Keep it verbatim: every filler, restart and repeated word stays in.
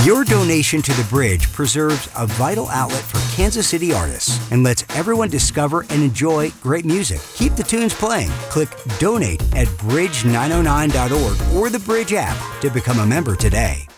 Your donation to the Bridge preserves a vital outlet for Kansas City artists and lets everyone discover and enjoy great music. Keep the tunes playing. Click donate at bridge nine oh nine dot org or the Bridge app to become a member today.